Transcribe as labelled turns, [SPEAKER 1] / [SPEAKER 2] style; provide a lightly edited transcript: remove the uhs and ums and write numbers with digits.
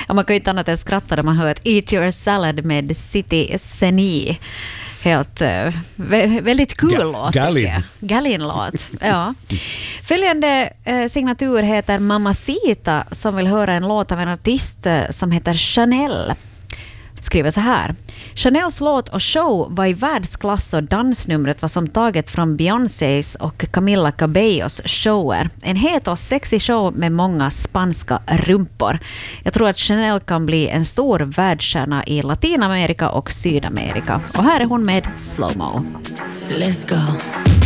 [SPEAKER 1] Ja, man kan ju inte annat än skratta när man hör att Eat Your Salad med City Seni. Helt väldigt kul låt. Gallin-låt. Ja. Följande signatur heter Mamacita, som vill höra en låt av en artist som heter Chanel. Skriver så här: Chanels låt och show var i världsklass och dansnumret var som taget från Beyoncés och Camila Cabellos shower. En het och sexy show med många spanska rumpor. Jag tror att Chanel kan bli en stor världsstjärna i Latinamerika och Sydamerika. Och här är hon med Slow Mo.
[SPEAKER 2] Let's go.